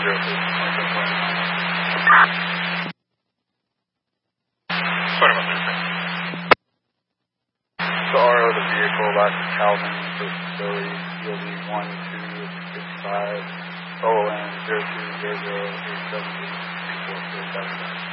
The RO of the vehicle, last is Calvin, first is Billy, ELD 1265, OON 0200872447.